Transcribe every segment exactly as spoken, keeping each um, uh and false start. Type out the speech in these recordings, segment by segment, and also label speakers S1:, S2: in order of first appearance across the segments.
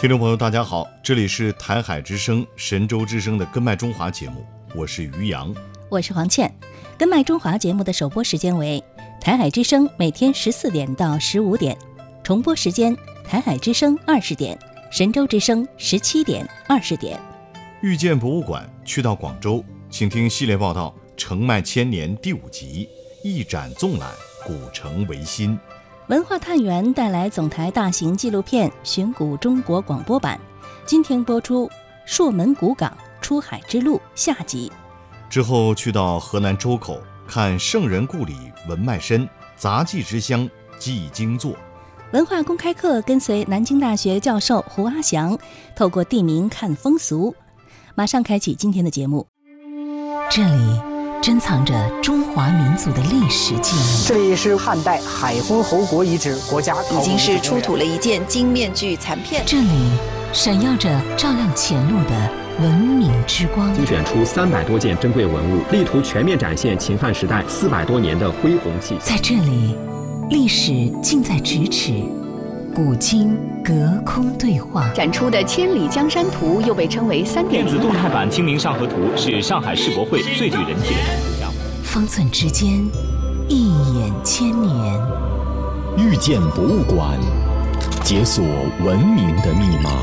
S1: 听众朋友大家好，这里是台海之声神州之声的根脉中华节目，我是于洋，
S2: 我是黄倩。根脉中华节目的首播时间为台海之声每天十四点到十五点，重播时间台海之声二十点，神州之声十七点、二十点。
S1: 遇见博物馆去到广州，请听系列报道《承迈千年》第五集，一展纵览古城维新。
S2: 文化探源带来总台大型纪录片《寻古中国》广播版，今天播出《朔门古港出海之路》下集。
S1: 之后去到河南周口，看圣人故里文脉深，杂技之乡记经作。
S2: 文化公开课跟随南京大学教授胡阿祥，透过地名看风俗。马上开启今天的节目。
S3: 这里珍藏着中华民族的历史记忆。
S4: 这里是汉代海昏侯国遗址国家
S5: 已经是出土了一件金面具残片。
S3: 这里闪耀着照亮前路的文明之光，
S6: 精选出三百多件珍贵文物，力图全面展现秦汉时代四百多年的恢宏气息。
S3: 在这里，历史近在咫尺，古今隔空对话。
S5: 展出的《千里江山图》又被称为三点零
S7: 电子动态版《清明上河图》是上海世博会最具人气的图像。
S3: 方寸之间，一眼千年。
S8: 遇见博物馆，解锁文明的密码。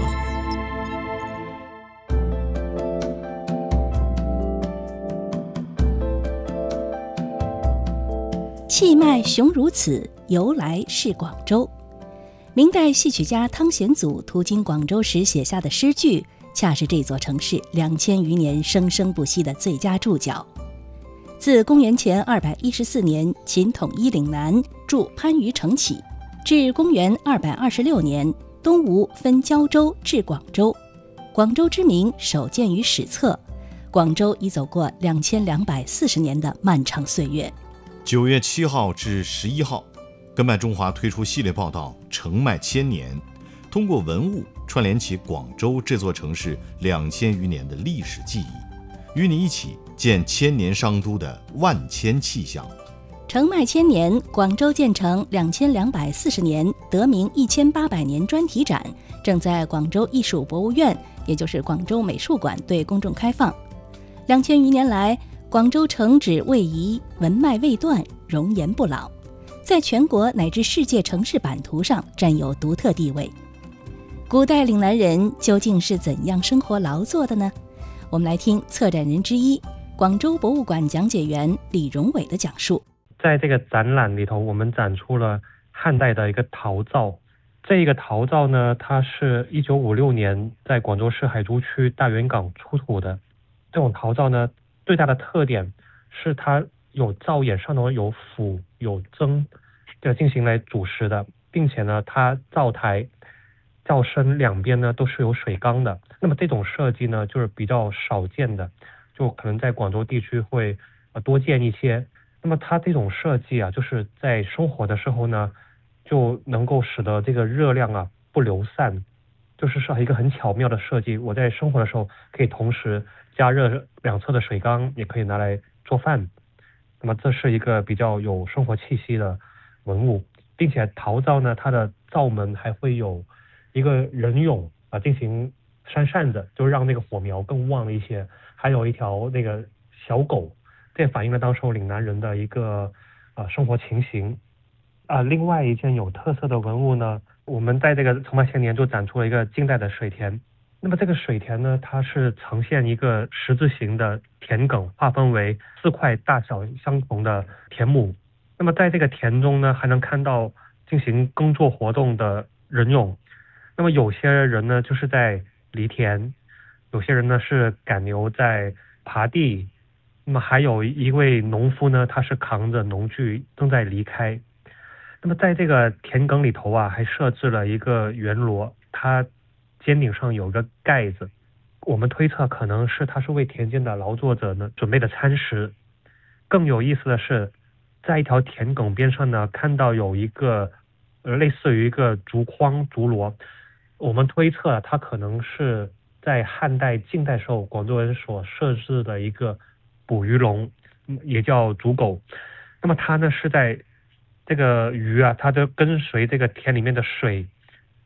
S2: 气脉雄如此，由来是广州。明代戏曲家汤显祖途经广州时写下的诗句，恰是这座城市两千余年生生不息的最佳注脚。自公元前二百一十四年秦统一岭南筑番禺城起，至公元二百二十六年东吴分胶州至广州，广州之名首见于史册。广州已走过两千两百四十年的漫长岁月。
S1: 九月七号至十一号，根脉中华推出系列报道《承迈千年》，通过文物串联起广州这座城市两千余年的历史记忆，与你一起见千年商都的万千气象。
S2: 承迈千年，广州建成两千两百四十年，得名一千八百年专题展正在广州艺术博物院，也就是广州美术馆对公众开放。两千余年来，广州城址未移，文脉未断，容颜不老，在全国乃至世界城市版图上占有独特地位。古代岭南人究竟是怎样生活劳作的呢？我们来听策展人之一、广州博物馆讲解员李荣伟的讲述。
S9: 在这个展览里头，我们展出了汉代的一个陶灶。这一个陶灶呢，它是一九五六年在广州市海珠区大园港出土的。这种陶灶呢，最大的特点是它有灶眼上头有釜有蒸的进行来煮食的，并且呢，它灶台灶身两边呢都是有水缸的。那么这种设计呢，就是比较少见的，就可能在广州地区会呃多见一些。那么它这种设计啊，就是在生火的时候呢，就能够使得这个热量啊不流散，就是是一个很巧妙的设计。我在生火的时候可以同时加热两侧的水缸，也可以拿来做饭。那么这是一个比较有生活气息的文物，并且陶灶呢，它的灶门还会有一个人俑啊，进行扇扇子，就让那个火苗更旺一些。还有一条那个小狗，这反映了当时岭南人的一个呃生活情形。啊、呃，另外一件有特色的文物呢，我们在这个承迈千年就展出了一个近代的水田。那么这个水田呢，它是呈现一个十字形的田埂，划分为四块大小相同的田亩。那么在这个田中呢，还能看到进行耕作活动的人俑。那么有些人呢就是在犁田，有些人呢是赶牛在耙地，那么还有一位农夫呢，他是扛着农具正在离开。那么在这个田埂里头啊，还设置了一个圆螺，它尖顶上有个盖子，我们推测可能是它是为田间的劳作者呢准备的餐食。更有意思的是，在一条田埂边上呢，看到有一个呃类似于一个竹筐竹箩，我们推测它可能是在汉代近代时候广州人所设置的一个捕鱼笼，也叫竹篭。那么它呢是在这个鱼啊，它就跟随这个田里面的水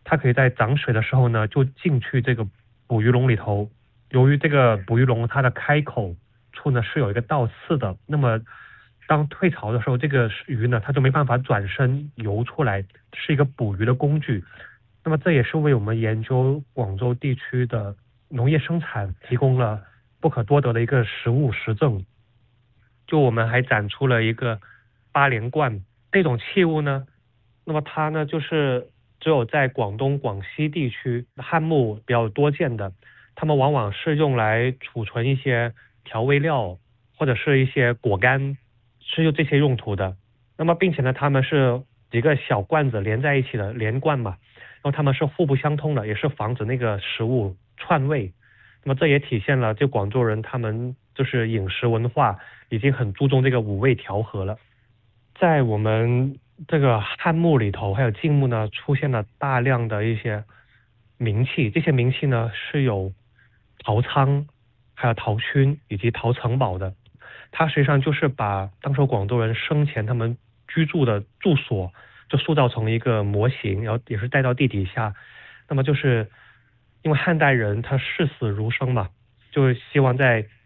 S9: 它可以在涨水的时候呢就进去这个捕鱼笼里头。由于这个捕鱼笼它的开口处呢是有一个倒刺的，那么当退潮的时候，这个鱼呢它就没办法转身游出来，是一个捕鱼的工具。那么这也是为我们研究广州地区的农业生产提供了不可多得的一个实物实证。就我们还展出了一个八连冠这种器物呢，那么它呢就是只有在广东广西地区汉墓比较多见的，它们往往是用来储存一些调味料或者是一些果干，是有这些用途的。那么并且呢它们是几个小罐子连在一起的连罐嘛，然后它们是互不相通的，也是防止那个食物串味。那么这也体现了就广州人他们就是饮食文化已经很注重这个五味调和了。在我们这个汉墓里头还有晋墓呢出现了大量的一些名器，这些名器呢是有陶仓还有陶埙以及陶城堡的。它实际上就是把当时广州人生前他们居住的住所就塑造成一个模型，然后也是带到地底下。那么就是因为汉代人他视死如生嘛，就希望在